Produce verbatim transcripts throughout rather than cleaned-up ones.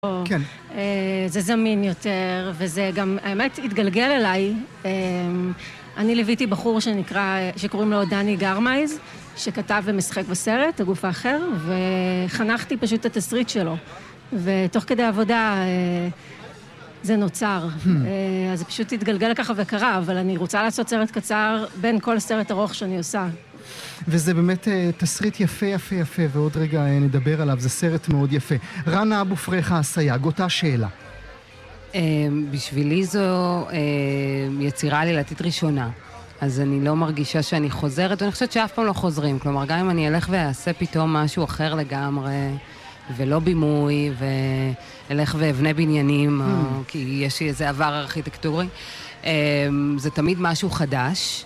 כן. זה זמין יותר, וזה גם, האמת, התגלגל אליי. אני ליוויתי בחור שנקרא, שקוראים לו דני גרמייז, שכתב ומשחק בסרט, הגוף האחר, וחנכתי פשוט את התסריט שלו. ותוך כדי עבודה זה נוצר. אז זה פשוט התגלגל ככה וקרה, אבל אני רוצה לעשות סרט קצר בין כל סרט ארוך שאני עושה. וזה באמת תסריט יפה יפה יפה, ועוד רגע נדבר עליו, זה סרט מאוד יפה. רנה אבו פרחה הסייג, אותה שאלה. בשבילי זו יצירה עלילתית ראשונה, אז אני לא מרגישה שאני חוזרת, ואני חושבת שאף פעם לא חוזרים, כלומר גם אם אני אלך ואעשה פתאום משהו אחר לגמרי, ולא בימוי, ואלך ואבנה בניינים, או, כי יש לי איזה עבר ארכיטקטורי, זה תמיד משהו חדש,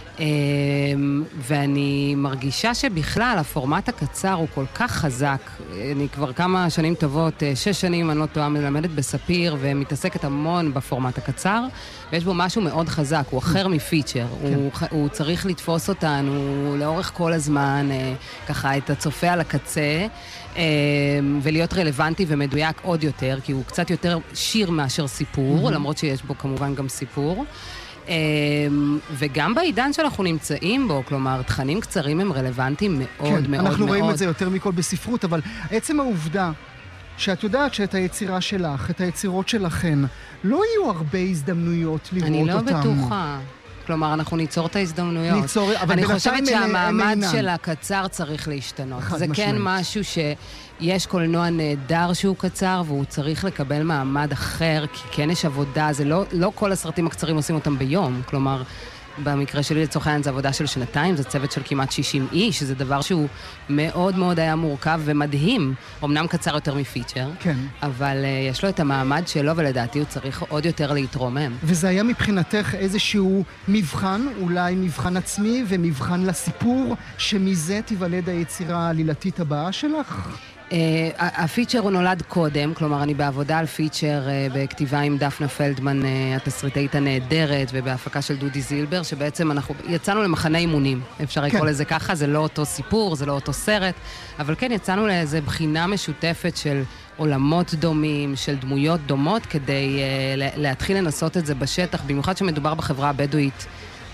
ואני מרגישה שבכלל הפורמט הקצר הוא כל כך חזק. אני כבר כמה שנים טובות, שש שנים אני לא טועה, מלמדת בספיר ומתעסקת המון בפורמט הקצר, ויש בו משהו מאוד חזק, הוא אחר מפיצ'ר, הוא, הוא צריך לתפוס אותנו לאורך כל הזמן, ככה את הצופה על הקצה, ולהיות רלוונטי ומדויק עוד יותר, כי הוא קצת יותר שיר מאשר סיפור, למרות שיש בו כמובן גם סיפור. וגם בעידן שאנחנו נמצאים בו, כלומר, תכנים קצרים הם רלוונטיים מאוד מאוד מאוד. אנחנו רואים את זה יותר מכל בספרות, אבל עצם העובדה שאת יודעת שאת היצירה שלך, את היצירות שלכן, לא יהיו הרבה הזדמנויות לראות אותם. אני לא בטוחה. כלומר, אנחנו ניצור את ההזדמנויות. ניצור, אבל אני חושבת שהמעמד של הקצר צריך להשתנות. זה כן משהו שיש קולנוע נהדר שהוא קצר, והוא צריך לקבל מעמד אחר, כי כן יש עבודה, זה לא, לא כל הסרטים הקצרים עושים אותם ביום, כלומר, במקרה שלי לצורך העניין זה עבודה של שנתיים, זה צוות של כמעט שישים איש, שזה דבר שהוא מאוד מאוד היה מורכב ומדהים, אמנם קצר יותר מפיצ'ר, כן. אבל uh, יש לו את המעמד שלו, ולדעתי הוא צריך עוד יותר להתרומם. וזה היה מבחינתך איזשהו מבחן, אולי מבחן עצמי ומבחן לסיפור, שמזה תיוולד היצירה העלילתית הבאה שלך? הפיצ'ר הוא נולד קודם, כלומר אני בעבודה על פיצ'ר בכתיבה עם דפנה פלדמן, התסריטאית הנהדרת, ובהפקה של דודי זילבר, שבעצם אנחנו יצאנו למחנה אימונים, אפשר לקרוא לזה ככה, זה לא אותו סיפור, זה לא אותו סרט, אבל כן יצאנו לאיזו בחינה משותפת של עולמות דומים, של דמויות דומות, כדי להתחיל לנסות את זה בשטח, במיוחד שמדובר בחברה הבדואית,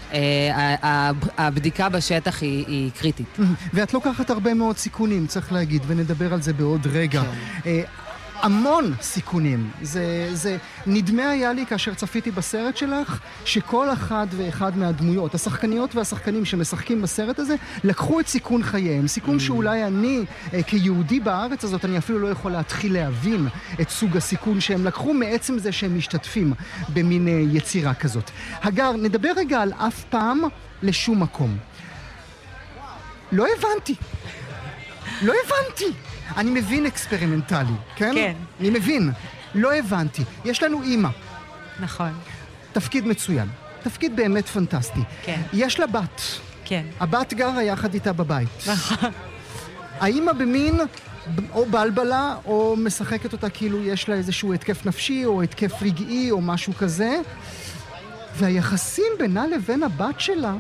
הבדיקה בשטח היא, היא קריטית. ואת לוקחת הרבה מאוד סיכונים, צריך להגיד, ונדבר על זה בעוד רגע. המון סיכונים. זה, זה נדמה היה לי כאשר צפיתי בסרט שלך, שכל אחד ואחד מהדמויות, השחקניות והשחקנים שמשחקים בסרט הזה, לקחו את סיכון חייהם. סיכון שאולי אני, כיהודי בארץ הזאת, אני אפילו לא יכול להתחיל להבין את סוג הסיכון שהם לקחו, מעצם זה שהם משתתפים במין יצירה כזאת. הגר, נדבר רגע על אף פעם לשום מקום. לא הבנתי. לא הבנתי. אני מבין אקספרימנטלי, כן? כן. אני מבין. לא הבנתי. יש לנו אימא. נכון. תפקיד מצוין. תפקיד באמת פנטסטי. כן. יש לה בת. כן. הבת גרה יחד איתה בבית. נכון. האימא במין או בלבלה, או משחקת אותה כאילו יש לה איזשהו התקף נפשי, או התקף רגעי, או משהו כזה. והיחסים בינה לבין הבת שלה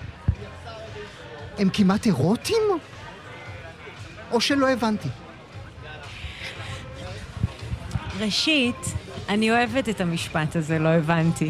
הם כמעט אירוטיים? או שלא הבנתי? ראשית, אני אוהבת את המשפט הזה, לא הבנתי.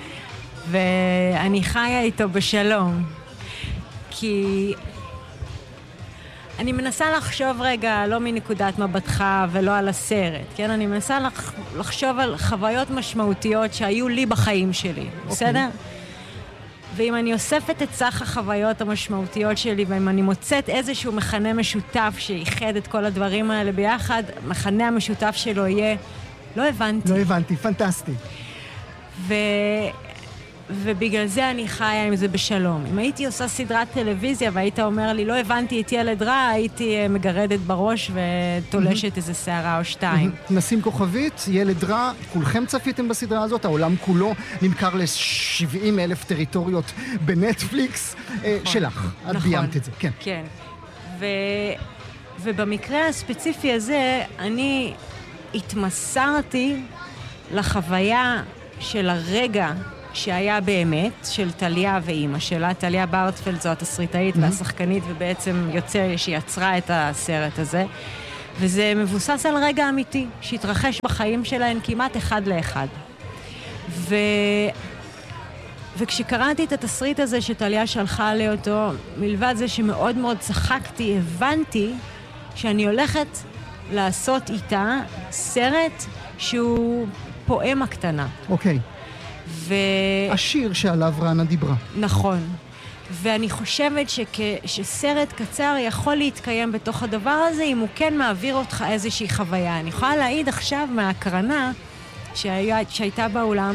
ואני חיה איתו בשלום. כי אני מנסה לחשוב רגע, לא מנקודת מבטך ולא על הסרט, כן? אני מנסה לח... לחשוב על חוויות משמעותיות שהיו לי בחיים שלי, בסדר? ואם אני אוספת את סך החוויות המשמעותיות שלי, ואם אני מוצאת איזשהו מכנה משותף שיחד את כל הדברים האלה ביחד, מכנה המשותף שלו יהיה, לא הבנתי. לא הבנתי, פנטסטי. ו... ובגלל זה אני חיה עם זה בשלום. אם הייתי עושה סדרת טלוויזיה והיית אומר לי, לא הבנתי את ילד רע, הייתי מגרדת בראש ותולשת איזה שערה או שתיים. נשים כוכבית, ילד רע, כולכם צפיתם בסדרה הזאת, העולם כולו נמכר ל-שבעים אלף טריטוריות בנטפליקס שלך. את ביימת את זה, כן. כן. ובמקרה הספציפי הזה, אני התמסרתי לחוויה של הרגע שהיה באמת, של טליה ואימא שלה. טליה ברטפלד זו התסריטאית והשחקנית, ובעצם יוצא שיצרה את הסרט הזה. וזה מבוסס על רגע אמיתי, שהתרחש בחיים שלהן כמעט אחד לאחד. ו... וכשקראתי את התסריט הזה שטליה שלחה לי אותו, מלבד זה שמאוד מאוד צחקתי, הבנתי שאני הולכת לעשות איתה סרט שהוא פואמה קטנה. אוקיי. ו... השיר שעליו רנה דיברה. נכון. ואני חושבת שכ... שסרט קצר יכול להתקיים בתוך הדבר הזה, אם הוא כן מעביר אותך איזושהי חוויה. אני יכולה להעיד עכשיו מההקרנה שהיה... שהייתה באולם,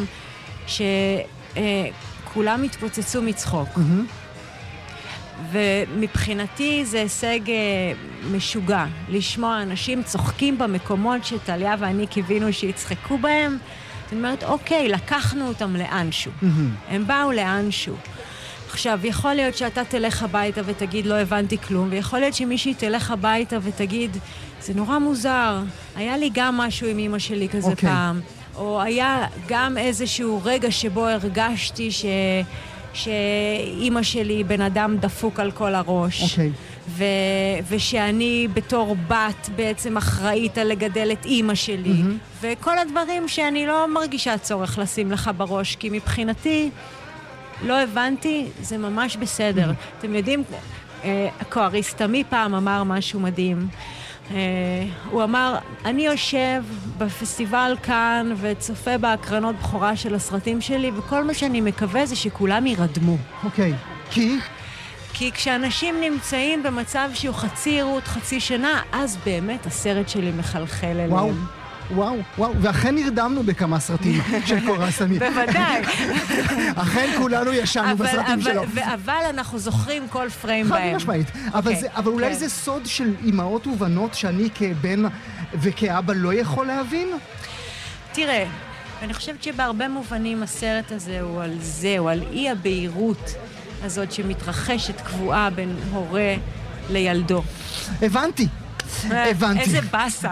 שכולם התפוצצו מצחוק. Mm-hmm. ומבחינתי זה הישג משוגע, לשמוע אנשים צוחקים במקומות שטליה ואני קיווינו שיצחקו בהם. זאת אומרת, אוקיי, לקחנו אותם לאנשהו. Mm-hmm. הם באו לאנשהו. עכשיו, יכול להיות שאתה תלך הביתה ותגיד, לא הבנתי כלום, ויכול להיות שמישהי תלך הביתה ותגיד, זה נורא מוזר, היה לי גם משהו עם אמא שלי כזה okay. פעם, או היה גם איזשהו רגע שבו הרגשתי ש... שאמא שלי בן אדם דפוק על כל הראש. Okay. ו... ושאני בתור בת בעצם אחראית על לגדל את אמא שלי. Mm-hmm. וכל הדברים שאני לא מרגישה צורך לשים לך בראש, כי מבחינתי לא הבנתי, זה ממש בסדר. Mm-hmm. אתם יודעים, הקואריסטמי פעם אמר משהו מדהים. הוא אמר, אני יושב בפסטיבל כאן וצופה בהקרנות בחורה של הסרטים שלי, וכל מה שאני מקווה זה שכולם ירדמו. אוקיי. כי? כי כשאנשים נמצאים במצב שהוא חצי עירות, חצי שנה, אז באמת הסרט שלי מחלחל אליהם. וואו, וואו, וואו. ואכן נרדמנו בכמה סרטים של קואריסטמי. בוודאי. אכן כולנו ישנו בסרטים שלו. אבל אנחנו זוכרים כל פריים בהם. חד משמעית. אבל אולי זה סוד של אמהות ובנות שאני כבן וכאבא לא יכול להבין? תראה, אני חושבת שבהרבה מובנים הסרט הזה הוא על זה, הוא על אי הבהירות הזאת שמתרחשת קבועה בין הורה לילדו. הבנתי. הבנתי. איזה בסה.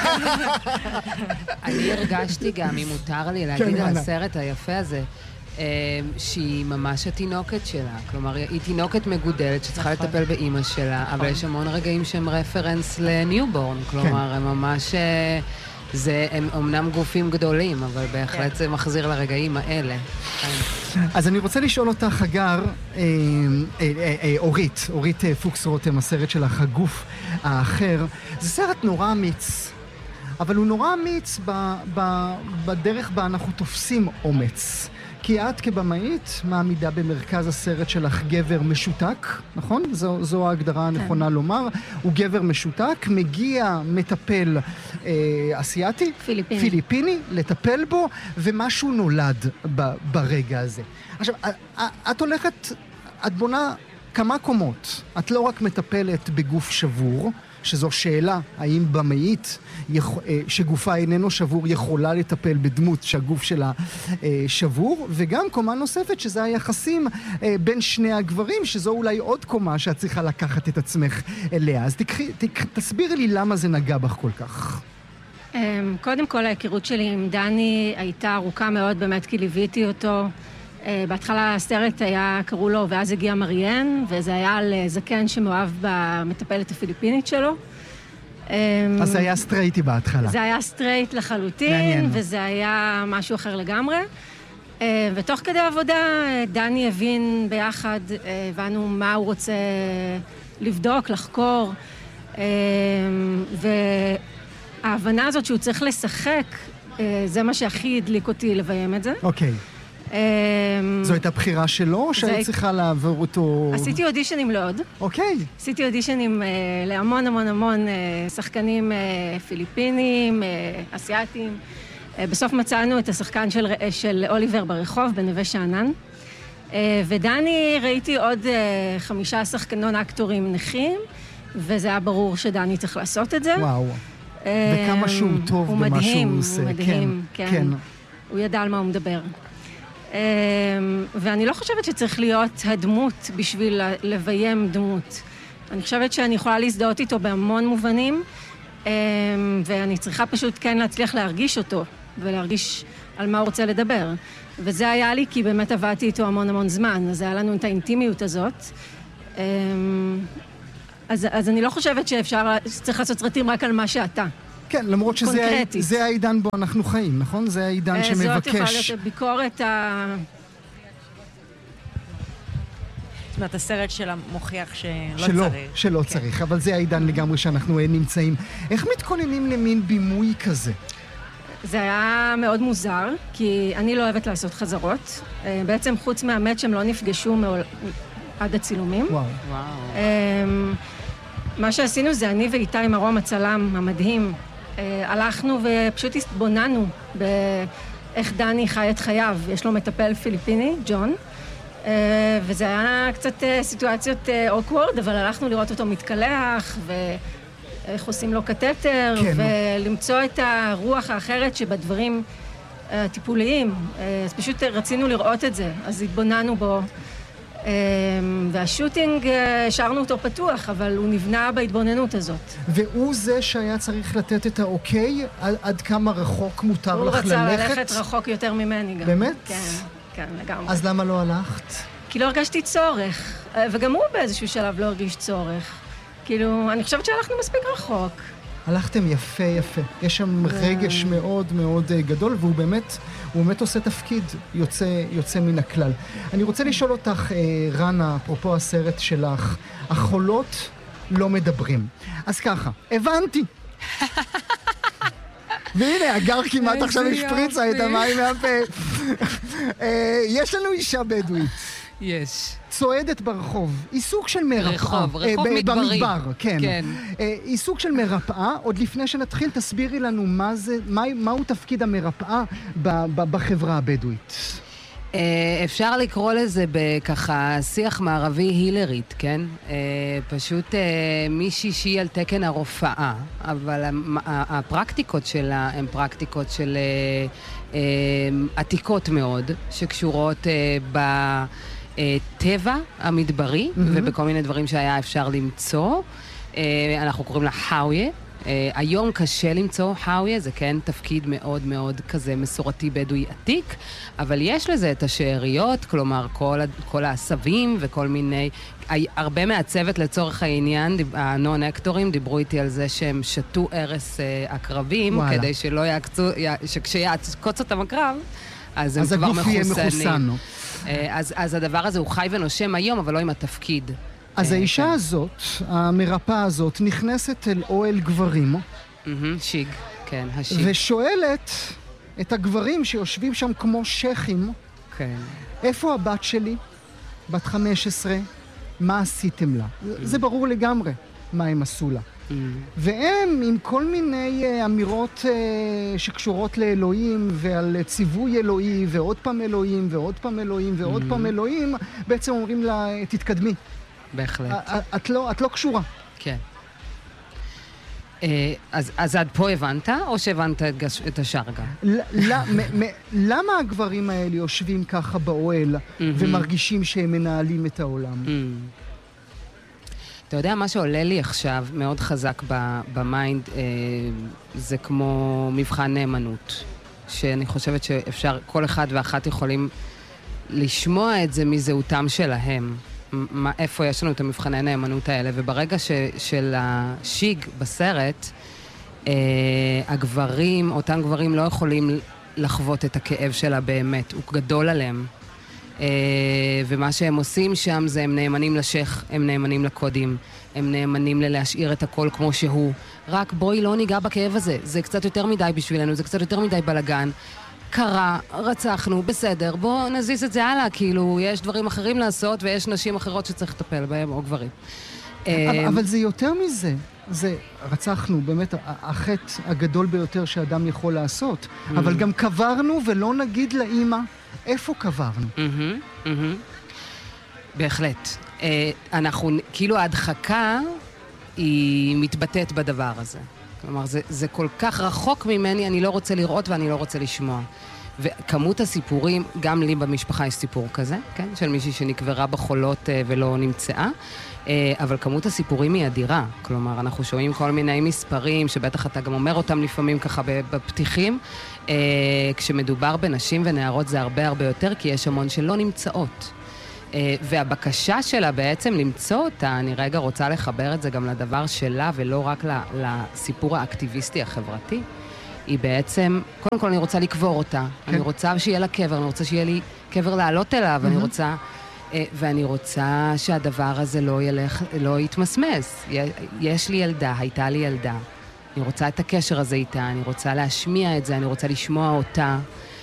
אני הרגשתי גם, אם מותר לי להגיד על הסרט היפה הזה, שהיא ממש התינוקת שלה. כלומר, היא תינוקת מגודלת שצריכה לטפל באמא שלה, אבל יש המון רגעים שהם רפרנס לניובורן. כלומר, הם ממש... זה, הם אומנם גופים גדולים, אבל בהחלט זה מחזיר לרגעים האלה. אז אני רוצה לשאול אותך, אגר, אורית, אורית פוקס רותם, הסרט שלך, הגוף האחר. זה סרט נורא אמיץ, אבל הוא נורא אמיץ בדרך בה אנחנו תופסים אומץ. כי את כבמאית מעמידה במרכז הסרט שלך גבר משותק, נכון? זו, זו ההגדרה הנכונה כן. לומר. הוא גבר משותק, מגיע מטפל אה, אסיאתי, פיליפיני. פיליפיני, לטפל בו, ומשהו נולד ב, ברגע הזה. עכשיו, את הולכת, את בונה כמה קומות. את לא רק מטפלת בגוף שבור, שזו שאלה, האם במאית שגופה איננו שבור יכולה לטפל בדמות שהגוף שלה שבור, וגם קומה נוספת שזה היחסים בין שני הגברים, שזו אולי עוד קומה שאת צריכה לקחת את עצמך אליה. אז תקחי, תק, תסבירי לי למה זה נגע בך כל כך. קודם כל, ההיכרות שלי עם דני הייתה ארוכה מאוד, באמת כי ליוויתי אותו. בהתחלה הסרט היה, קראו לו, ואז הגיע מריאן, וזה היה על זקן שמאוהב במטפלת הפיליפינית שלו. אז זה היה סטרייטי בהתחלה. זה היה סטרייט לחלוטין, מעניין. וזה היה משהו אחר לגמרי. ותוך כדי עבודה, דני הבין ביחד, הבנו מה הוא רוצה לבדוק, לחקור, וההבנה הזאת שהוא צריך לשחק, זה מה שהכי הדליק אותי לביים את זה. אוקיי. זו הייתה בחירה שלו, או שהיית צריכה לעבור אותו? עשיתי אודישנים לעוד. אוקיי. עשיתי אודישנים להמון המון המון שחקנים פיליפינים, אסיאטים. בסוף מצאנו את השחקן של אוליבר ברחוב, בנווה שאנן. ודני, ראיתי עוד חמישה שחקנון אקטורים נכים, וזה היה ברור שדני צריך לעשות את זה. וואו. וכמה שהוא טוב במה שהוא עושה. הוא מדהים, כן. כן. הוא ידע על מה הוא מדבר. ואני לא חושבת שצריך להיות הדמות בשביל לביים דמות. אני חושבת שאני יכולה להזדהות איתו בהמון מובנים, ואני צריכה פשוט כן להצליח להרגיש אותו, ולהרגיש על מה הוא רוצה לדבר. וזה היה לי כי באמת עבדתי איתו המון המון זמן, אז היה לנו את האינטימיות הזאת. אז, אז אני לא חושבת שאפשר, שצריך לעשות סרטים רק על מה שאתה. כן, למרות שזה זה העידן בו אנחנו חיים, נכון? זה העידן שמבקש... זאת יכולה להיות ביקורת ה... זאת אומרת, הסרט שלה מוכיח שלא שלא, צריך. שלא כן. צריך, אבל זה העידן לגמרי שאנחנו נמצאים. איך מתכוננים למין בימוי כזה? זה היה מאוד מוזר, כי אני לא אוהבת לעשות חזרות. בעצם חוץ מהמת שהם לא נפגשו מעול... עד הצילומים. וואו. וואו. מה שעשינו זה אני ואיתי מרום הצלם המדהים, הלכנו ופשוט התבוננו באיך דני חי את חייו. יש לו מטפל פיליפיני, ג'ון, וזה היה קצת סיטואציות אוקוורד, אבל הלכנו לראות אותו מתקלח, ואיך עושים לו קטטר, כן. ולמצוא את הרוח האחרת שבדברים הטיפוליים. אז פשוט רצינו לראות את זה, אז התבוננו בו. והשוטינג, השארנו אותו פתוח, אבל הוא נבנה בהתבוננות הזאת. והוא זה שהיה צריך לתת את האוקיי, עד, עד כמה רחוק מותר לך ללכת? הוא רצה ללכת רחוק יותר ממני גם. באמת? כן, כן, לגמרי. אז למה לא הלכת? כי לא הרגשתי צורך, וגם הוא באיזשהו שלב לא הרגיש צורך. כאילו, אני חושבת שהלכנו מספיק רחוק. הלכתם יפה יפה. יש שם רגש מאוד מאוד גדול, והוא באמת, הוא באמת עושה תפקיד יוצא, יוצא מן הכלל. אני רוצה לשאול אותך, רנה, אפרופו הסרט שלך, החולות לא מדברים. אז ככה, הבנתי. והנה, הגר כמעט עכשיו השפריצה את המים מהפה. יש לנו אישה בדואית. יש. צועדת ברחוב, היא סוג של מרפאה. רחוב, רחוב מדברי. במדבר, כן. כן. היא סוג של מרפאה. עוד לפני שנתחיל, תסבירי לנו מה זה, מה, מהו תפקיד המרפאה ב, ב, בחברה הבדואית. אפשר לקרוא לזה בככה שיח מערבי הילרית, כן? פשוט מישהי שהיא על תקן הרופאה, אבל הפרקטיקות שלה הן פרקטיקות של עתיקות מאוד, שקשורות בטבע המדברי, mm-hmm. ובכל מיני דברים שהיה אפשר למצוא. אנחנו קוראים לה חאוויה. Uh, היום קשה למצוא חאוויה, זה כן תפקיד מאוד מאוד כזה מסורתי בדואי עתיק, אבל יש לזה את השאריות, כלומר כל, כל העשבים וכל מיני, הרבה מהצוות לצורך העניין, הנון-אקטורים דיברו איתי על זה שהם שתו ערס uh, הקרבים, וואלה. כדי שלא יעקצו, שכשיעקוץ אותם הקרב, אז הם אז כבר מחוסנים. אז הגוף יהיה מחוסן. Uh, אז, אז הדבר הזה הוא חי ונושם היום, אבל לא עם התפקיד. אז האישה הזאת, המרפאה הזאת, נכנסת אל אוהל גברים. שיג, כן, השיג. ושואלת את הגברים שיושבים שם כמו שכים, כן. איפה הבת שלי? בת חמש עשרה, מה עשיתם לה? זה ברור לגמרי מה הם עשו לה. והם עם כל מיני אמירות שקשורות לאלוהים ועל ציווי אלוהי ועוד פעם אלוהים ועוד פעם אלוהים ועוד פעם אלוהים, בעצם אומרים לה, תתקדמי. בהחלט. את לא, את לא קשורה. כן. אז, אז עד פה הבנת, או שהבנת את השארגה? למה הגברים האלה יושבים ככה באוהל ומרגישים שהם מנהלים את העולם? אתה יודע, מה שעולה לי עכשיו מאוד חזק במיינד, זה כמו מבחן נאמנות, שאני חושבת שאפשר, כל אחד ואחת יכולים לשמוע את זה מזהותם שלהם. מה, איפה יש לנו את המבחני הנאמנות האלה, וברגע ש, של השיג בסרט, אה, הגברים, אותם גברים לא יכולים לחוות את הכאב שלה באמת, הוא גדול עליהם. אה, ומה שהם עושים שם זה הם נאמנים לשך, הם נאמנים לקודים, הם נאמנים ללהשאיר את הכל כמו שהוא. רק בואי לא ניגע בכאב הזה, זה קצת יותר מדי בשבילנו, זה קצת יותר מדי בלגן. קרה, רצחנו, בסדר, בואו נזיז את זה הלאה, כאילו, יש דברים אחרים לעשות ויש נשים אחרות שצריך לטפל בהם, או גברים. אבל, אבל זה יותר מזה, זה רצחנו, באמת, החטא הגדול ביותר שאדם יכול לעשות, mm-hmm. אבל גם קברנו ולא נגיד לאמא, איפה קברנו? Mm-hmm, mm-hmm. בהחלט. אנחנו, כאילו ההדחקה היא מתבטאת בדבר הזה. כלומר, זה, זה כל כך רחוק ממני, אני לא רוצה לראות ואני לא רוצה לשמוע. וכמות הסיפורים, גם לי במשפחה יש סיפור כזה, כן? של מישהי שנקברה בחולות ולא נמצאה, אבל כמות הסיפורים היא אדירה. כלומר, אנחנו שומעים כל מיני מספרים, שבטח אתה גם אומר אותם לפעמים ככה בפתיחים, כשמדובר בנשים ונערות זה הרבה הרבה יותר, כי יש המון שלא נמצאות. והבקשה שלה בעצם למצוא אותה, אני רגע רוצה לחבר את זה גם לדבר שלה, ולא רק לסיפור האקטיביסטי החברתי, היא בעצם, קודם כל אני רוצה לקבור אותה, כן. אני רוצה שיהיה לה קבר, אני רוצה שיהיה לי קבר לעלות אליו, mm-hmm. אני רוצה, ואני רוצה שהדבר הזה לא ילך, לא יתמסמס. יש לי ילדה, הייתה לי ילדה, אני רוצה את הקשר הזה איתה, אני רוצה להשמיע את זה, אני רוצה לשמוע אותה,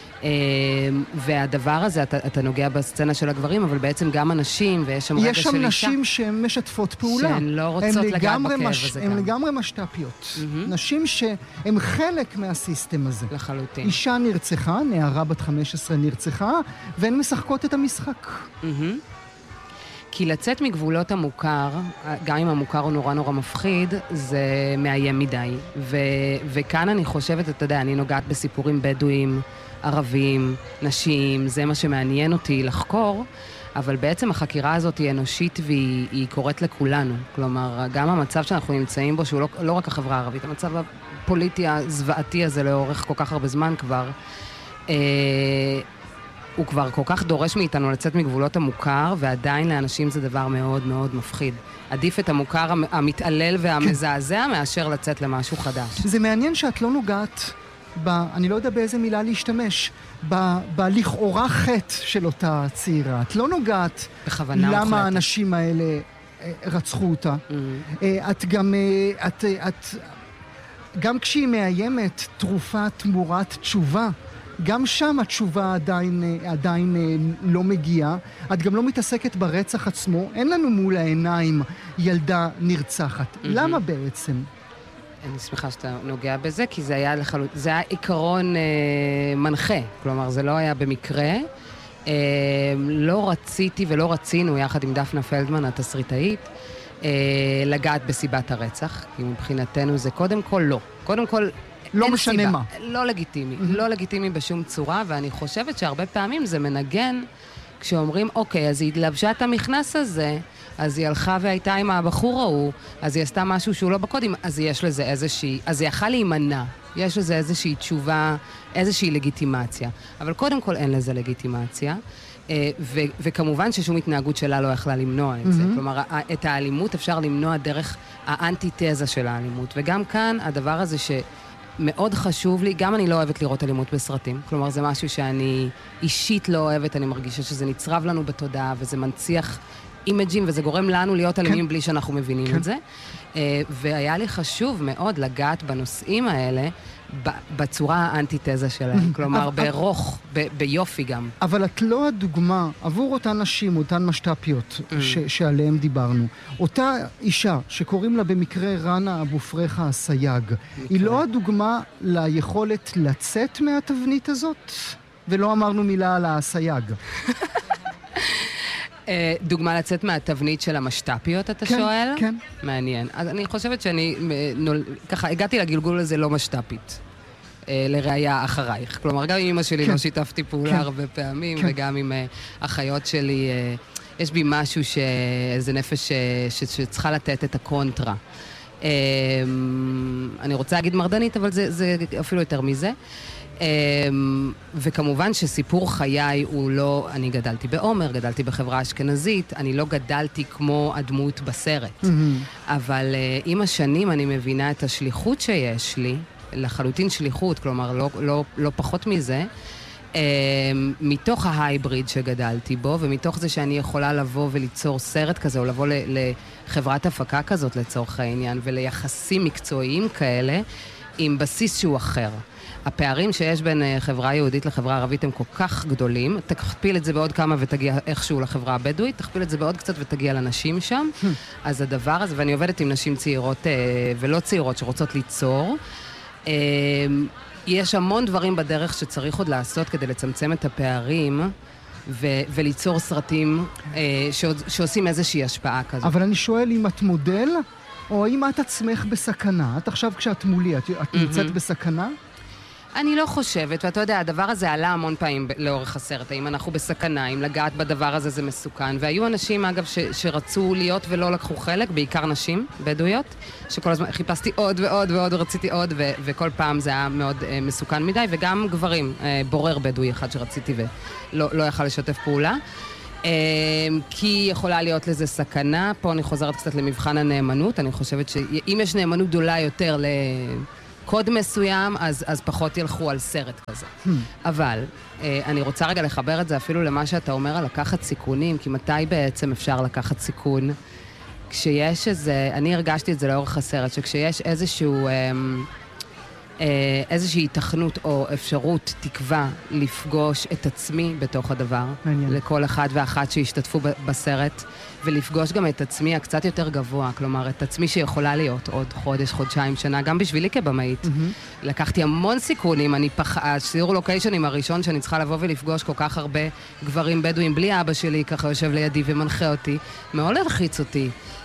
והדבר הזה, אתה, אתה נוגע בסצנה של הגברים, אבל בעצם גם אנשים, ויש שם רגע של אישה. יש שם נשים שהן משתפות פעולה. שהן לא רוצות לגעת בכאב הזה גם. הן לגמרי משת"פיות. Mm-hmm. נשים שהן חלק מהסיסטם הזה. לחלוטין. אישה נרצחה, נערה בת חמש עשרה נרצחה, והן משחקות את המשחק. Mm-hmm. כי לצאת מגבולות המוכר, גם אם המוכר הוא נורא נורא מפחיד, זה מאיים מדי. ו- וכאן אני חושבת, אתה יודע, אני נוגעת בסיפורים בדואים, ערבים, נשים, זה מה שמעניין אותי לחקור, אבל בעצם החקירה הזאת היא אנושית והיא היא קוראת לכולנו. כלומר, גם המצב שאנחנו נמצאים בו, שהוא לא, לא רק החברה הערבית, המצב הפוליטי הזוועתי הזה לאורך כל כך הרבה זמן כבר, אה, הוא כבר כל כך דורש מאיתנו לצאת מגבולות המוכר, ועדיין לאנשים זה דבר מאוד מאוד מפחיד. עדיף את המוכר המתעלל והמזעזע מאשר לצאת למשהו חדש. זה מעניין שאת לא נוגעת ב, אני לא יודע באיזה מילה להשתמש, ב, בלכאורה חטא של אותה צעירה. את לא נוגעת למה מוחלטת. האנשים האלה רצחו אותה. Mm-hmm. את גם, את, את, גם כשהיא מאיימת תרופה תמורת תשובה, גם שם התשובה עדיין, עדיין לא מגיעה. את גם לא מתעסקת ברצח עצמו. אין לנו מול העיניים ילדה נרצחת. Mm-hmm. למה בעצם? אני שמחה שאתה נוגע בזה, כי זה היה לחלוט... זה היה עיקרון אה, מנחה. כלומר, זה לא היה במקרה. אה, לא רציתי ולא רצינו, יחד עם דפנה פלדמן, התסריטאית, אה, לגעת בסיבת הרצח. כי מבחינתנו זה קודם כל לא. קודם כל, לא אין משנה סיבה. מה. לא לגיטימי. Mm-hmm. לא לגיטימי בשום צורה, ואני חושבת שהרבה פעמים זה מנגן כשאומרים, אוקיי, אז היא לבשה את המכנס הזה, אז היא הלכה והייתה עם הבחור ההוא, אז היא עשתה משהו שהוא לא בקודים, אז יש לזה איזושהי, אז היא יכל להימנע, יש לזה איזושהי תשובה, איזושהי לגיטימציה. אבל קודם כל אין לזה לגיטימציה, ו- וכמובן ששום התנהגות שלה לא יכלה למנוע את זה. Mm-hmm. כלומר, את האלימות אפשר למנוע דרך האנטיתזה של האלימות, וגם כאן הדבר הזה שמאוד חשוב לי, גם אני לא אוהבת לראות אלימות בסרטים, כלומר זה משהו שאני אישית לא אוהבת, אני מרגישה שזה נצרב לנו בתודעה, וזה מנציח אימג'ים, וזה גורם לנו להיות אלימים כן. בלי שאנחנו מבינים כן. את זה. Uh, והיה לי חשוב מאוד לגעת בנושאים האלה בצורה האנטיתזה שלהם. כלומר, ברוך, ב- ביופי גם. אבל את לא הדוגמה עבור אותן נשים, אותן משת"פיות ש- שעליהן דיברנו. אותה אישה שקוראים לה במקרה רנה אבו פרחה הסייג, היא לא הדוגמה ליכולת לצאת מהתבנית הזאת? ולא אמרנו מילה על הסייג. דוגמה לצאת מהתבנית של המשת"פיות, אתה כן, שואל? כן. מעניין. אז אני חושבת שאני, נול... ככה, הגעתי לגלגול הזה לא משת"פית. לראיה אחרייך. כלומר, גם עם אמא שלי כן. לא שיתפתי פעולה כן. הרבה פעמים, כן. וגם עם אחיות שלי, יש בי משהו שאיזה נפש ש... שצריכה לתת את הקונטרה. אני רוצה להגיד מרדנית, אבל זה, זה אפילו יותר מזה. וכמובן שסיפור חיי הוא לא, אני גדלתי בעומר, גדלתי בחברה אשכנזית, אני לא גדלתי כמו הדמות בסרט. אבל עם השנים אני מבינה את השליחות שיש לי, לחלוטין שליחות, כלומר לא, לא, לא פחות מזה, מתוך ההייבריד שגדלתי בו, ומתוך זה שאני יכולה לבוא וליצור סרט כזה, או לבוא לחברת הפקה כזאת לצורך העניין, וליחסים מקצועיים כאלה, עם בסיס שהוא אחר. הפערים שיש בין חברה יהודית לחברה ערבית הם כל כך גדולים, תכפיל את זה בעוד כמה ותגיע איכשהו לחברה הבדואית, תכפיל את זה בעוד קצת ותגיע לנשים שם. אז הדבר הזה, ואני עובדת עם נשים צעירות ולא צעירות שרוצות ליצור, יש המון דברים בדרך שצריך עוד לעשות כדי לצמצם את הפערים, ו- וליצור סרטים שעוד, שעושים איזושהי השפעה כזאת. אבל אני שואל אם את מודל, או אם את עצמך בסכנה. את עכשיו כשאת מולי, את, את נמצאת בסכנה? אני לא חושבת, ואתה יודע, הדבר הזה עלה המון פעמים לאורך הסרט, האם אנחנו בסכנה, אם לגעת בדבר הזה זה מסוכן, והיו אנשים, אגב, ש- שרצו להיות ולא לקחו חלק, בעיקר נשים בדואיות, שכל הזמן חיפשתי עוד ועוד ועוד, רציתי עוד, ו- וכל פעם זה היה מאוד uh, מסוכן מדי, וגם גברים, uh, בורר בדואי אחד שרציתי ולא לא יכל לשתף פעולה. Uh, כי יכולה להיות לזה סכנה. פה אני חוזרת קצת למבחן הנאמנות. אני חושבת שאם יש נאמנות גדולה יותר לקוד מסוים, אז, אז פחות ילכו על סרט כזה. אבל אני רוצה רגע לחבר את זה אפילו למה שאתה אומר על לקחת סיכונים, כי מתי בעצם אפשר לקחת סיכון? כשיש איזה, אני הרגשתי את זה לאורך הסרט, שכשיש איזשהו... איזושהי התכנות או אפשרות, תקווה, לפגוש את עצמי בתוך הדבר, מעניין. לכל אחד ואחת שהשתתפו בסרט, ולפגוש גם את עצמי הקצת יותר גבוה, כלומר, את עצמי שיכולה להיות עוד חודש, חודשיים, שנה, גם בשבילי כבמאית. Mm-hmm. לקחתי המון סיכונים, אני פח... השיעור לוקיישנים הראשון שאני צריכה לבוא ולפגוש כל כך הרבה גברים בדואים, בלי אבא שלי, ככה יושב לידי ומנחה אותי, מאוד הלחיץ אותי.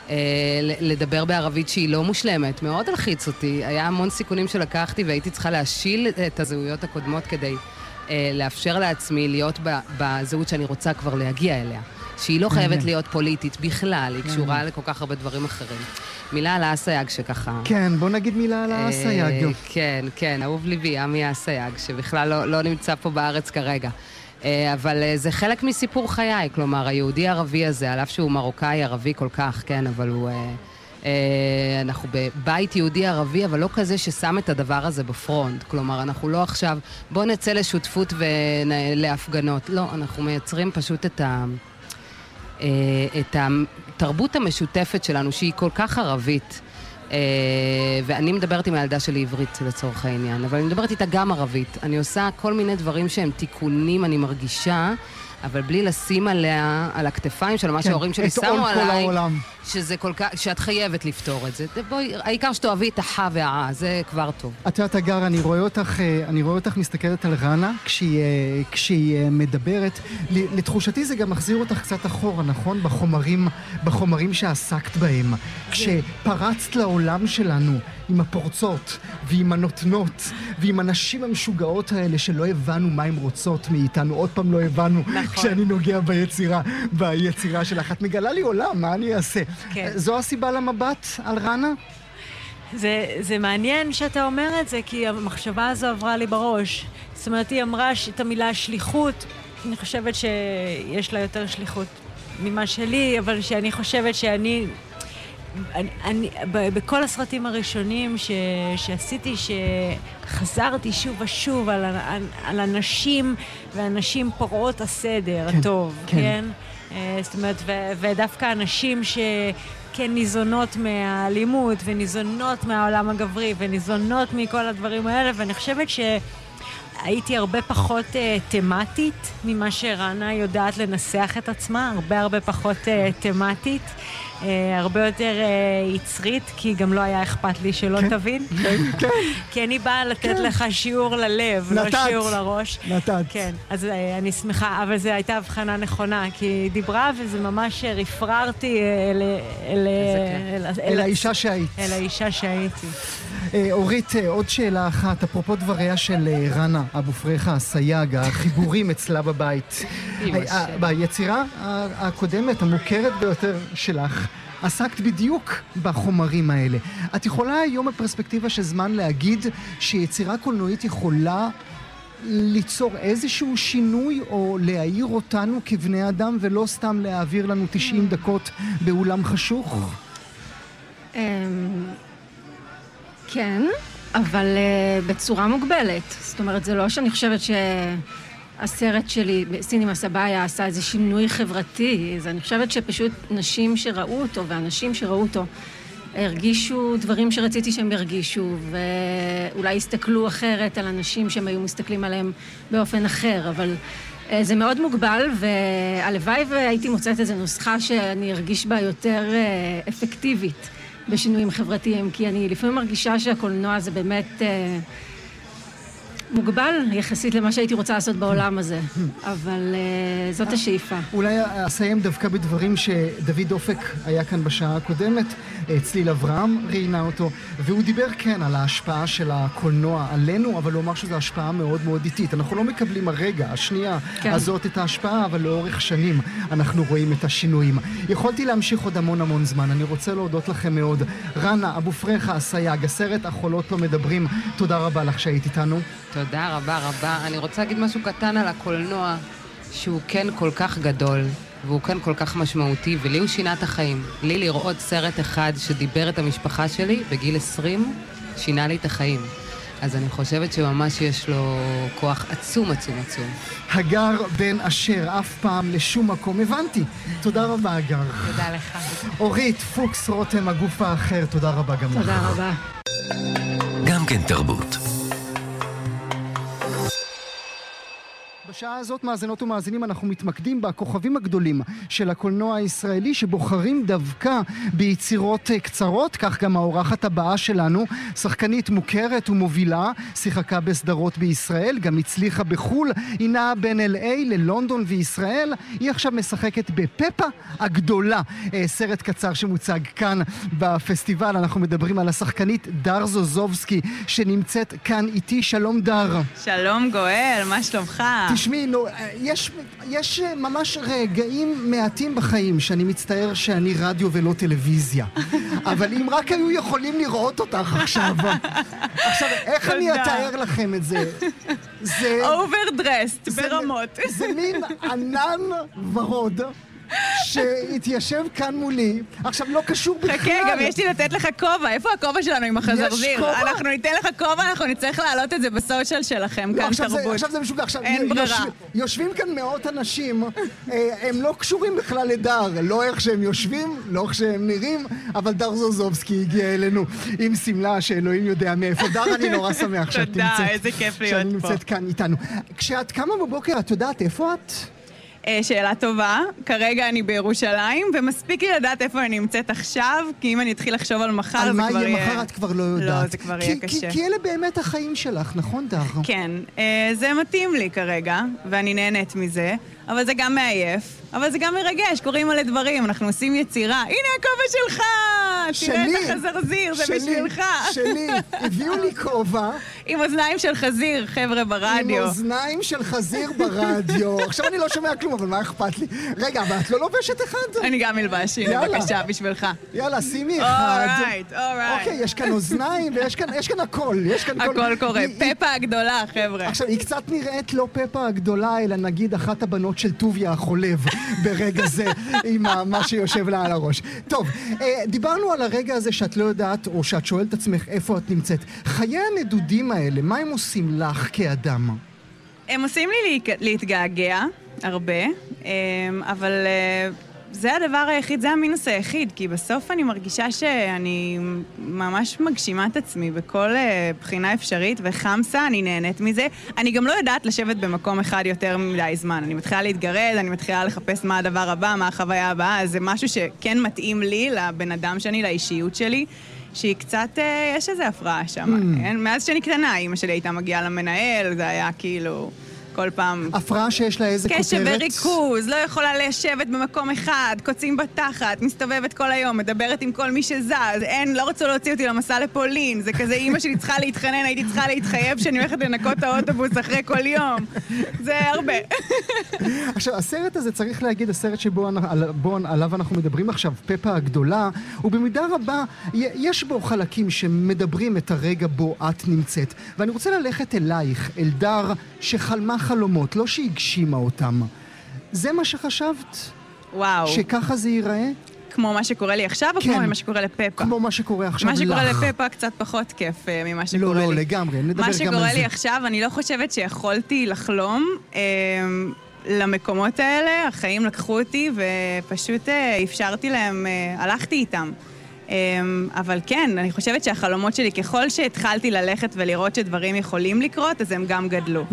לדבר בערבית שהיא לא מושלמת, מאוד הלחיץ אותי. היה המון סיכונים שלקחתי והייתי צריכה להשיל את הזהויות הקודמות כדי לאפשר לעצמי להיות בזהות שאני רוצה כבר להגיע אליה. שהיא לא חייבת להיות פוליטית בכלל, היא קשורה לכל כך הרבה דברים אחרים. מילה על האסייג שככה... כן, בוא נגיד מילה על האסייג. כן, כן, אהוב ליבי, עמי האסייג, שבכלל לא נמצא פה בארץ כרגע. אבל זה חלק מסיפור חיי, כלומר, היהודי-ערבי הזה, על אף שהוא מרוקאי-ערבי כל כך, כן, אבל הוא... אנחנו בבית יהודי-ערבי, אבל לא כזה ששם את הדבר הזה בפרונט. כלומר, אנחנו לא עכשיו, בוא נצא לשותפות ולהפגנות. לא, אנחנו מייצרים פשוט את ה... את התרבות המשותפת שלנו, שהיא כל כך ערבית. ואני מדברת עם הילדה שלי עברית לצורך העניין, אבל אני מדברת איתה גם ערבית. אני עושה כל מיני דברים שהם תיקונים, אני מרגישה, אבל בלי לשים עליה, על הכתפיים של מה שההורים שלי שמו עליי, שזה כל כך, שאת חייבת לפתור את זה. בואי, העיקר שתאהבי את החה והעה, זה כבר טוב. את יודעת, אגר, אני רואה אותך, אני רואה אותך מסתכלת על רנה, כשהיא, כשהיא מדברת. לתחושתי זה גם מחזיר אותך קצת אחורה, נכון? בחומרים, בחומרים שעסקת בהם. כשפרצת לעולם שלנו, עם הפורצות, ועם הנותנות, ועם הנשים המשוגעות האלה שלא הבנו מה הן רוצות מאיתנו, עוד פעם לא הבנו, נכון. כשאני נוגע ביצירה, ביצירה שלך. את מגלה לי עולם, מה אני אעשה? כן. זו הסיבה למבט על רנה? זה, זה מעניין שאתה אומר את זה, כי המחשבה הזו עברה לי בראש. זאת אומרת, היא אמרה את המילה שליחות, אני חושבת שיש לה יותר שליחות ממה שלי, אבל שאני חושבת שאני... אני, אני, בכל הסרטים הראשונים ש, שעשיתי, שחזרתי שוב ושוב על, על, על אנשים ואנשים פורעות הסדר כן, הטוב, כן? כן? זאת אומרת, ו, ודווקא אנשים שכן ניזונות מהאלימות וניזונות מהעולם הגברי וניזונות מכל הדברים האלה, ואני חושבת שהייתי הרבה פחות uh, תמטית ממה שרנה יודעת לנסח את עצמה, הרבה הרבה פחות uh, תמטית. Uh, הרבה יותר uh, יצרית, כי גם לא היה אכפת לי שלא כן, תבין. כן, כן. כי אני באה לתת כן. לך שיעור ללב, נתת, לא שיעור לראש. נתת. כן, אז uh, אני שמחה, אבל זו הייתה הבחנה נכונה, כי היא דיברה וזה ממש רפררתי אל, אל, אל, אל, אל האישה שהיית. אל האישה שהייתי. Uh, אורית, uh, עוד שאלה אחת, אפרופו דבריה של uh, רנה אבו פרחה, הסייג, החיבורים אצלה בבית. ביצירה הקודמת, המוכרת ביותר שלך, עסקת בדיוק בחומרים האלה. את יכולה היום בפרספקטיבה של זמן להגיד שיצירה קולנועית יכולה ליצור איזשהו שינוי או להעיר אותנו כבני אדם ולא סתם להעביר לנו תשעים דקות באולם חשוך? כן, אבל בצורה מוגבלת. זאת אומרת, זה לא שאני חושבת ש... הסרט שלי, סינמה סבאיה, עשה איזה שינוי חברתי. אז אני חושבת שפשוט נשים שראו אותו, ואנשים שראו אותו, הרגישו דברים שרציתי שהם ירגישו, ואולי הסתכלו אחרת על אנשים שהם היו מסתכלים עליהם באופן אחר, אבל זה מאוד מוגבל, והלוואי והייתי מוצאת איזו נוסחה שאני ארגיש בה יותר אפקטיבית בשינויים חברתיים, כי אני לפעמים מרגישה שהקולנוע זה באמת... מוגבל יחסית למה שהייתי רוצה לעשות בעולם הזה, אבל uh, זאת השאיפה. אולי אסיים דווקא בדברים שדוד אופק היה כאן בשעה הקודמת, צליל אברהם ראיינה אותו, והוא דיבר כן על ההשפעה של הקולנוע עלינו, אבל הוא אמר שזו השפעה מאוד מאוד איטית. אנחנו לא מקבלים הרגע, השנייה כן. הזאת את ההשפעה, אבל לאורך שנים אנחנו רואים את השינויים. יכולתי להמשיך עוד המון המון זמן, אני רוצה להודות לכם מאוד. רנה אבו פרחה, הסייג, הסרט החולות לא מדברים, תודה רבה לך שהיית איתנו. תודה רבה רבה. אני רוצה להגיד משהו קטן על הקולנוע, שהוא כן כל כך גדול, והוא כאן כל כך משמעותי, ולי הוא שינה את החיים. לי לראות סרט אחד שדיבר את המשפחה שלי בגיל עשרים, שינה לי את החיים. אז אני חושבת שממש יש לו כוח עצום, עצום, עצום. הגר בן אשר, אף פעם לשום מקום. הבנתי. תודה רבה, הגר. תודה לך. אורית פוקס רותם, הגוף האחר, תודה רבה גם לך. תודה רבה. גם כן תרבות. בשעה הזאת, מאזינות ומאזינים, אנחנו מתמקדים בכוכבים הגדולים של הקולנוע הישראלי שבוחרים דווקא ביצירות קצרות, כך גם האורחת הבאה שלנו, שחקנית מוכרת ומובילה, שיחקה בסדרות בישראל, גם הצליחה בחול, היא נעה בין אל איי ללונדון וישראל, היא עכשיו משחקת בפפה הגדולה, סרט קצר שמוצג כאן בפסטיבל. אנחנו מדברים על השחקנית דר זוזובסקי שנמצאת כאן איתי. שלום דר. שלום גואל, מה שלומך? תשמעי, לא, יש, יש ממש רגעים מעטים בחיים שאני מצטער שאני רדיו ולא טלוויזיה. אבל אם רק היו יכולים לראות אותך עכשיו, עכשיו, איך אני אתאר לכם את זה? זה... אוברדרסט, ברמות. זה מין ענן ורוד. שהתיישב כאן מולי, עכשיו לא קשור בכלל. חכה, גם יש לי לתת לך כובע. איפה הכובע שלנו עם החזרזיר? אנחנו ניתן לך כובע, אנחנו נצטרך להעלות את זה בסושיאל שלכם, כאן תרבות. עכשיו זה משוגע, עכשיו אין ברירה. יושבים כאן מאות אנשים, הם לא קשורים בכלל לדר, לא איך שהם יושבים, לא איך שהם נראים, אבל דר זוזובסקי הגיע אלינו עם סמלה שאלוהים יודע מאיפה. דר, אני נורא שמח שאת נמצאת. תודה, איזה כיף להיות פה. שאני נמצאת כאן איתנו. כשאת קמה בבוקר, את יודעת איפה את? שאלה טובה, כרגע אני בירושלים, ומספיק לי לדעת איפה אני נמצאת עכשיו, כי אם אני אתחיל לחשוב על מחר, זה כבר יהיה... על מה יהיה מחר את כבר לא יודעת. לא, זה כבר יהיה קשה. כי אלה באמת החיים שלך, נכון דר? כן, זה מתאים לי כרגע, ואני נהנית מזה, אבל זה גם מעייף, אבל זה גם מרגש, קוראים מלא דברים, אנחנו עושים יצירה. הנה הכובע שלך! תראה את החזרזיר, זה בשבילך. שלי, הביאו לי כובע. עם אוזניים של חזיר, חבר'ה, ברדיו. עם אוזניים של חזיר ברדיו. עכשיו אני לא שומע כלום, אבל מה אכפת לי? רגע, אבל את לא לובשת אחד? אני גם מלבש, הנה, בבקשה, בשבילך. יאללה, שימי אחד. אורייט, אורייט. אוקיי, יש כאן אוזניים ויש כאן הכל. הכל קורה. פפה הגדולה, חבר'ה. עכשיו, היא קצת נראית לא פפה הגדולה, אלא נגיד אחת הבנות של טוביה החולב ברגע זה, עם מה שיושב לה על הראש. טוב, דיברנו על הרגע הזה שאת לא יודעת, או שאת שואלת עצמך איפה את נמצאת. חיי הנדודים האלה, מה הם עושים לך כאדם? הם עושים לי להתגעגע הרבה, אבל זה הדבר היחיד, זה המינוס היחיד, כי בסוף אני מרגישה שאני ממש מגשימה את עצמי בכל בחינה אפשרית, וחמסה, אני נהנית מזה. אני גם לא יודעת לשבת במקום אחד יותר מדי זמן. אני מתחילה להתגרד, אני מתחילה לחפש מה הדבר הבא, מה החוויה הבאה, אז זה משהו שכן מתאים לי, לבן אדם שלי, לאישיות שלי, שהיא קצת, יש איזו הפרעה שם. Mm. מאז שאני קטנה, אמא שלי הייתה מגיעה למנהל, זה היה כאילו... כל פעם... הפרעה שיש לה איזה כותרת? קשב וריכוז, לא יכולה לשבת במקום אחד, קוצים בתחת, מסתובבת כל היום, מדברת עם כל מי שזז, אין, לא רצו להוציא אותי למסע לפולין, זה כזה אמא שלי צריכה להתחנן, הייתי צריכה להתחייב שאני הולכת לנקות האוטובוס אחרי כל יום. זה הרבה. עכשיו, הסרט הזה צריך להגיד, הסרט שבו בו, עליו אנחנו מדברים עכשיו, פפה הגדולה, ובמידה רבה יש בו חלקים שמדברים את הרגע בו את נמצאת. ואני רוצה ללכת אלייך, אל דר שחלמה חלומות, לא שהגשימה אותם. זה מה שחשבת? וואו. שככה זה ייראה? כמו מה שקורה לי עכשיו, כן. או כמו מה שקורה לפפה? כמו מה שקורה עכשיו לך. מה שקורה לפפה קצת פחות כיף uh, ממה שקורה לא, לי. לא, לא, לגמרי, נדבר גם על זה. מה שקורה לי עכשיו, אני לא חושבת שיכולתי לחלום uh, למקומות האלה, החיים לקחו אותי, ופשוט uh, אפשרתי להם, uh, הלכתי איתם. אבל כן, אני חושבת שהחלומות שלי, ככל שהתחלתי ללכת ולראות שדברים יכולים לקרות, אז הם גם גדלו.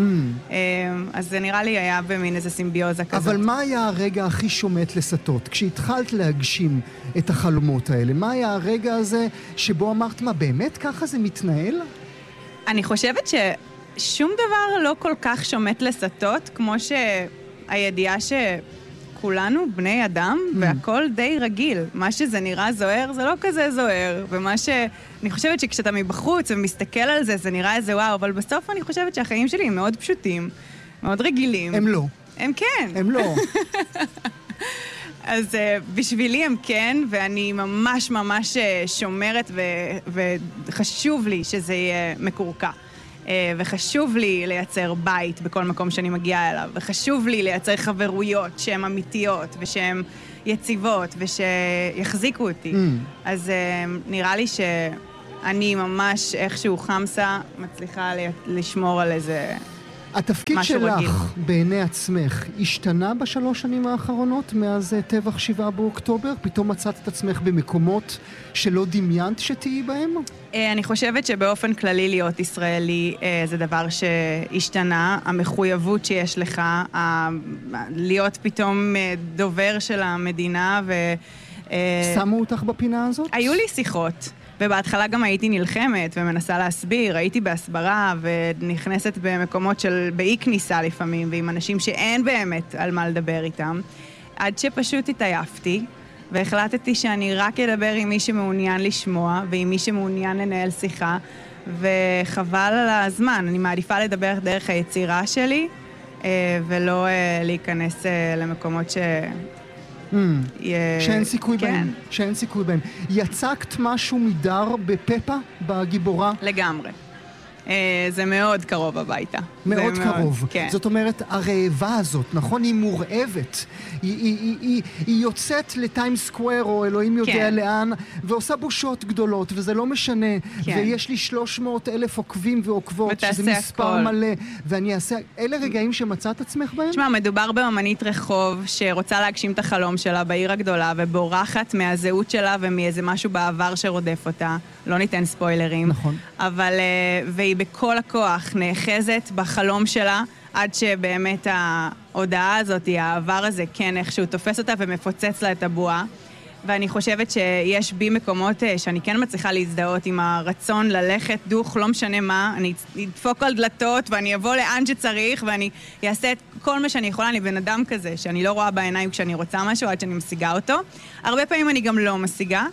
אז זה נראה לי היה במין איזה סימביוזה כזאת. אבל מה היה הרגע הכי שומט לסטות? כשהתחלת להגשים את החלומות האלה, מה היה הרגע הזה שבו אמרת, מה, באמת ככה זה מתנהל? אני חושבת ששום דבר לא כל כך שומט לסטות, כמו שהידיעה ש... כולנו בני אדם, והכל די רגיל. מה שזה נראה זוהר, זה לא כזה זוהר. ומה ש... אני חושבת שכשאתה מבחוץ ומסתכל על זה, זה נראה איזה וואו, אבל בסוף אני חושבת שהחיים שלי הם מאוד פשוטים, מאוד רגילים. הם לא. הם כן. הם לא. אז uh, בשבילי הם כן, ואני ממש ממש שומרת, ו... וחשוב לי שזה יהיה מקורקע. וחשוב לי לייצר בית בכל מקום שאני מגיעה אליו, וחשוב לי לייצר חברויות שהן אמיתיות ושהן יציבות ושיחזיקו אותי. Mm. אז נראה לי שאני ממש איכשהו חמסה מצליחה לשמור על איזה התפקיד שלך רגיל. בעיני עצמך השתנה בשלוש שנים האחרונות מאז טבח שבעה באוקטובר? פתאום מצאת את עצמך במקומות שלא דמיינת שתהיי בהם? אני חושבת שבאופן כללי להיות ישראלי זה דבר שהשתנה. המחויבות שיש לך, להיות פתאום דובר של המדינה ו... שמו אותך בפינה הזאת? היו לי שיחות. ובהתחלה גם הייתי נלחמת ומנסה להסביר, הייתי בהסברה ונכנסת במקומות של באי כניסה לפעמים, ועם אנשים שאין באמת על מה לדבר איתם, עד שפשוט התעייפתי, והחלטתי שאני רק אדבר עם מי שמעוניין לשמוע, ועם מי שמעוניין לנהל שיחה, וחבל על הזמן, אני מעדיפה לדבר דרך היצירה שלי, ולא להיכנס למקומות ש... Mm, שאין סיכוי כן. בהם, שאין סיכוי בהם. יצקת משהו מדר בפפה, בגיבורה? לגמרי. זה מאוד קרוב הביתה. מאוד קרוב. מאוד, כן. זאת אומרת, הרעבה הזאת, נכון? היא מורעבת. היא, היא, היא, היא, היא יוצאת לטיים סקוואר, או אלוהים יודע כן. לאן, ועושה בושות גדולות, וזה לא משנה. כן. ויש לי שלוש מאות אלף עוקבים ועוקבות, שזה מספר הכל. מלא. ואני אעשה... אלה רגעים שמצאת עצמך בהם? תשמע, מדובר באמנית רחוב, שרוצה להגשים את החלום שלה בעיר הגדולה, ובורחת מהזהות שלה ומאיזה משהו בעבר שרודף אותה. לא ניתן ספוילרים. נכון. אבל... והיא בכל הכוח נאחזת בחלום שלה, עד שבאמת ההודעה הזאת, העבר הזה, כן, איכשהו תופס אותה ומפוצץ לה את הבועה. ואני חושבת שיש בי מקומות שאני כן מצליחה להזדהות עם הרצון ללכת דוך, לא משנה מה, אני אדפוק על דלתות ואני אבוא לאן שצריך ואני אעשה את כל מה שאני יכולה. אני בן אדם כזה, שאני לא רואה בעיניים כשאני רוצה משהו עד שאני משיגה אותו. הרבה פעמים אני גם לא משיגה.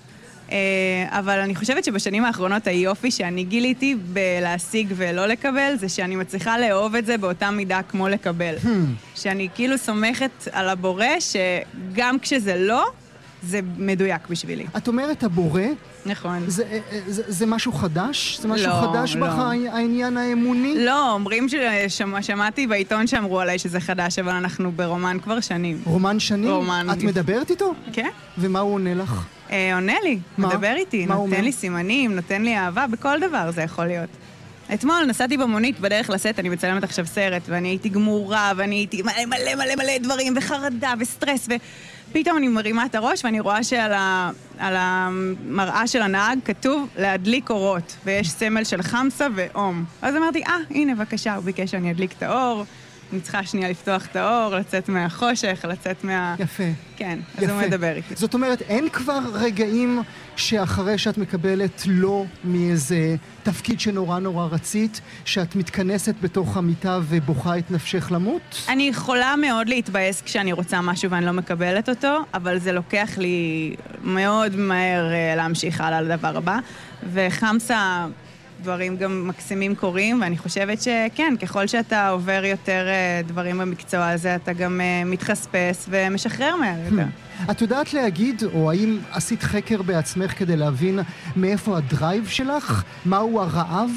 אבל אני חושבת שבשנים האחרונות היופי שאני גיליתי בלהשיג ולא לקבל, זה שאני מצליחה לאהוב את זה באותה מידה כמו לקבל. שאני כאילו סומכת על הבורא, שגם כשזה לא, זה מדויק בשבילי. את אומרת הבורא? נכון. זה, זה, זה משהו חדש? זה משהו לא, חדש לא. בך, העניין האמוני? לא, אומרים ששמעתי בעיתון שאמרו עליי שזה חדש, אבל אנחנו ברומן כבר שנים. רומן שנים? רומן. את מדברת איתו? כן. ומה הוא עונה לך? אה, עונה לי, מה? מדבר איתי, מה נותן לי סימנים, נותן לי אהבה, בכל דבר זה יכול להיות. אתמול נסעתי במונית בדרך לסט, אני מצלמת עכשיו סרט, ואני הייתי גמורה, ואני הייתי מלא מלא מלא מלא דברים, וחרדה וסטרס, ופתאום אני מרימה את הראש, ואני רואה שעל ה, על המראה של הנהג כתוב להדליק אורות, ויש סמל של חמסה ואום. אז אמרתי, אה, הנה, בבקשה, הוא ביקש שאני אדליק את האור, אני צריכה שנייה לפתוח את האור, לצאת מהחושך, לצאת מה... יפה. כן, יפה. אז הוא מדבר איתי. זאת אומרת, אין כבר רגעים שאחרי שאת מקבלת לא מאיזה תפקיד שנורא נורא רצית, שאת מתכנסת בתוך המיטה ובוכה את נפשך למות? אני יכולה מאוד להתבאס כשאני רוצה משהו ואני לא מקבלת אותו, אבל זה לוקח לי מאוד מהר להמשיך הלאה לדבר הבא, וחמסה... דברים גם מקסימים קורים, ואני חושבת שכן, ככל שאתה עובר יותר דברים במקצוע הזה, אתה גם מתחספס ומשחרר מהר יותר. את יודעת להגיד, או האם עשית חקר בעצמך כדי להבין מאיפה הדרייב שלך? מהו הרעב?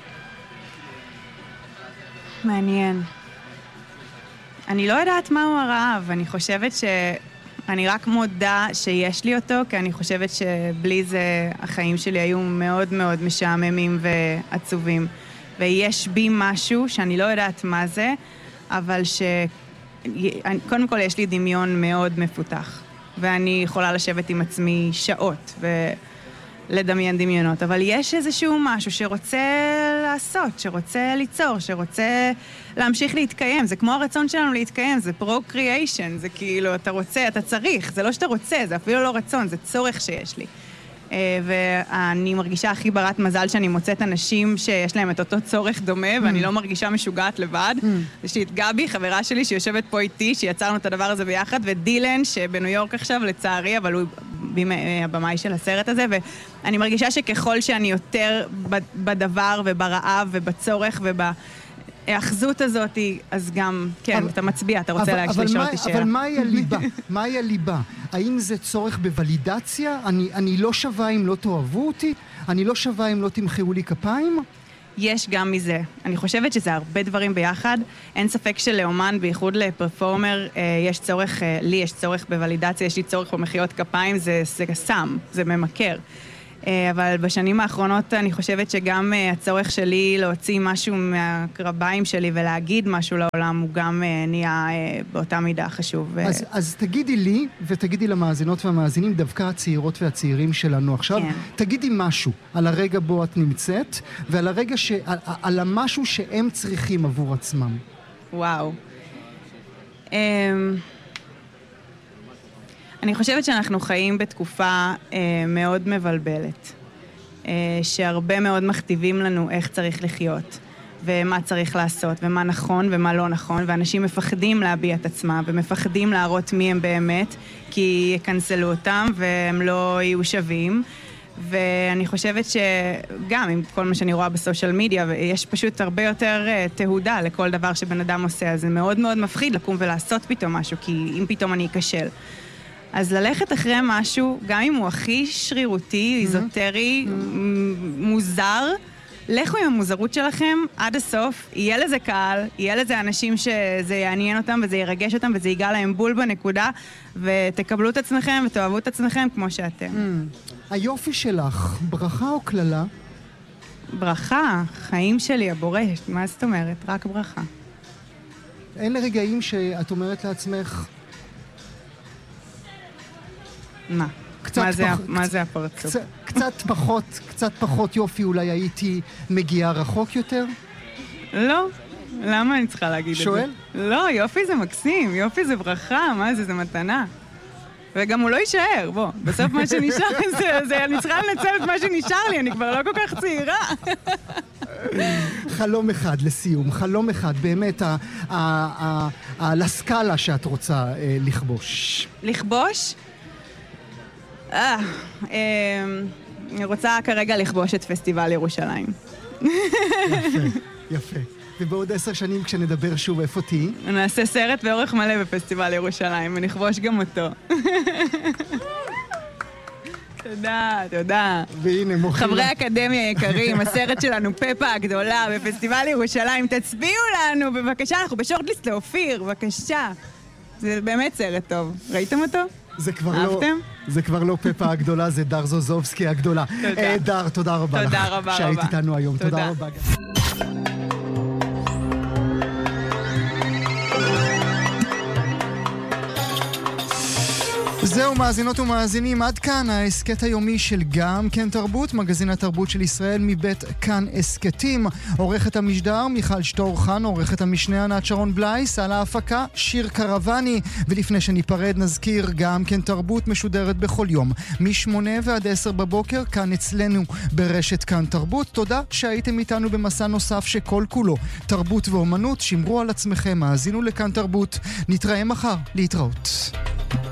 מעניין. אני לא יודעת מהו הרעב, אני חושבת ש... אני רק מודה שיש לי אותו, כי אני חושבת שבלי זה החיים שלי היו מאוד מאוד משעממים ועצובים. ויש בי משהו שאני לא יודעת מה זה, אבל ש... קודם כל יש לי דמיון מאוד מפותח. ואני יכולה לשבת עם עצמי שעות ולדמיין דמיונות. אבל יש איזשהו משהו שרוצה לעשות, שרוצה ליצור, שרוצה להמשיך להתקיים. זה כמו הרצון שלנו להתקיים, זה procreation, זה כאילו, אתה רוצה, אתה צריך. זה לא שאתה רוצה, זה אפילו לא רצון, זה צורך שיש לי. ואני מרגישה הכי ברת מזל שאני מוצאת אנשים שיש להם את אותו צורך דומה, ואני לא מרגישה משוגעת לבד. יש לי את גבי, חברה שלי, שיושבת פה איתי, שיצרנו את הדבר הזה ביחד, ודילן, שבניו יורק עכשיו, לצערי, אבל הוא הבמאי של הסרט הזה, ואני מרגישה שככל שאני יותר בדבר וברעב ובצורך ובאחזות הזאת, אז גם, כן, אתה מצביע, אתה רוצה לשאול אותי שאלה. אבל מהי הליבה? מהי הליבה? האם זה צורך בוולידציה? אני, אני לא שווה אם לא תאהבו אותי? אני לא שווה אם לא תמחאו לי כפיים? יש גם מזה. אני חושבת שזה הרבה דברים ביחד. אין ספק שלאומן, בייחוד לפרפורמר, יש צורך, לי יש צורך בוולידציה, יש לי צורך במחיאות כפיים, זה, זה סם, זה ממכר. אבל בשנים האחרונות אני חושבת שגם הצורך שלי להוציא משהו מהקרביים שלי ולהגיד משהו לעולם הוא גם נהיה באותה מידה חשוב. אז, אז תגידי לי ותגידי למאזינות והמאזינים, דווקא הצעירות והצעירים שלנו עכשיו, כן. תגידי משהו על הרגע בו את נמצאת ועל הרגע ש... על, על המשהו שהם צריכים עבור עצמם. וואו. Um... אני חושבת שאנחנו חיים בתקופה אה, מאוד מבלבלת, אה, שהרבה מאוד מכתיבים לנו איך צריך לחיות, ומה צריך לעשות, ומה נכון ומה לא נכון, ואנשים מפחדים להביע את עצמם, ומפחדים להראות מי הם באמת, כי יקנסלו אותם והם לא יהיו שווים. ואני חושבת שגם עם כל מה שאני רואה בסושיאל מדיה, יש פשוט הרבה יותר uh, תהודה לכל דבר שבן אדם עושה, אז זה מאוד מאוד מפחיד לקום ולעשות פתאום משהו, כי אם פתאום אני אכשל. אז ללכת אחרי משהו, גם אם הוא הכי שרירותי, איזוטרי, מוזר, לכו עם המוזרות שלכם עד הסוף, יהיה לזה קהל, יהיה לזה אנשים שזה יעניין אותם וזה ירגש אותם וזה ייגע להם בול בנקודה, ותקבלו את עצמכם ותאהבו את עצמכם כמו שאתם. היופי שלך, ברכה או כללה? ברכה, חיים שלי, הבורא, מה זאת אומרת? רק ברכה. אין לרגעים שאת אומרת לעצמך... מה? מה זה, פח... מה זה הפרצוף? קצת, קצת פחות, קצת פחות יופי, אולי הייתי מגיעה רחוק יותר? לא. למה אני צריכה להגיד שואל? את זה? לא, יופי זה מקסים, יופי זה ברכה, מה זה, זה מתנה. וגם הוא לא יישאר, בוא. בסוף מה שנשאר זה, זה, אני צריכה לנצל את מה שנשאר לי, אני כבר לא כל כך צעירה. חלום אחד לסיום, חלום אחד, באמת, לסקאלה שאת רוצה לכבוש. לכבוש? אה, אני רוצה כרגע לכבוש את פסטיבל ירושלים. יפה, יפה. ובעוד עשר שנים כשנדבר שוב, איפה תהי? נעשה סרט באורך מלא בפסטיבל ירושלים, ונכבוש גם אותו. תודה, תודה. והנה, מוכיחה. חברי אקדמיה יקרים, הסרט שלנו, פפה הגדולה, בפסטיבל ירושלים, תצביעו לנו, בבקשה, אנחנו בשורטליסט לאופיר, בבקשה. זה באמת סרט טוב. ראיתם אותו? זה כבר לא... אהבתם? זה כבר לא פפה הגדולה, זה דר זוזובסקי הגדולה. תודה. דר, תודה רבה לך. תודה רבה רבה. שהיית איתנו היום. תודה רבה. זהו, מאזינות ומאזינים, עד כאן העסקת היומי של גם כן תרבות, מגזין התרבות של ישראל מבית כאן עסקתים. עורכת המשדר מיכל שטורחן, עורכת המשנה ענת שרון בלייס, על ההפקה שיר קרבני. ולפני שניפרד נזכיר, גם כן תרבות משודרת בכל יום משמונה ועד עשר בבוקר כאן אצלנו ברשת כאן תרבות. תודה שהייתם איתנו במסע נוסף שכל כולו תרבות ואומנות. שמרו על עצמכם, האזינו לכאן תרבות. נתראה מחר, להתראות.